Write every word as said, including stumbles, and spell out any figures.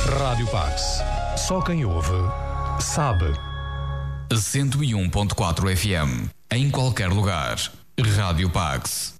Rádio Pax. Só quem ouve sabe. cento e um ponto quatro F M. Em qualquer lugar. Rádio Pax.